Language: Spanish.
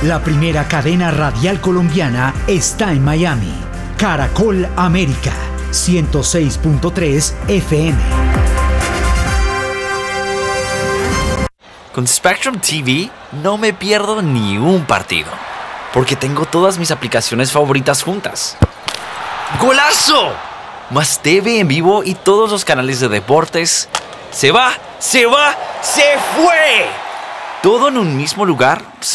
La primera cadena radial colombiana está en Miami. Caracol América, 106.3 FM. Con Spectrum TV no me pierdo ni un partido, porque tengo todas mis aplicaciones favoritas juntas. ¡Golazo! Más TV en vivo y todos los canales de deportes. ¡Se fue! Todo en un mismo lugar